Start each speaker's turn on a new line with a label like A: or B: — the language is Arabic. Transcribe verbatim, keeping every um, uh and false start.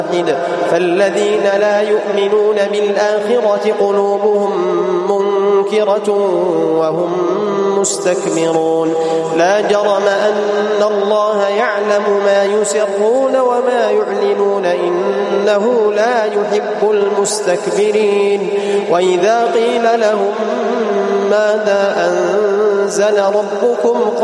A: فالذين لا يؤمنون بالآخرة قلوبهم منكرة وهم مستكبرون لا جرم أن الله يعلم ما يسرون وما يعلنون إنه لا يحب المستكبرين. وإذا قيل لهم ماذا أنزل ربكم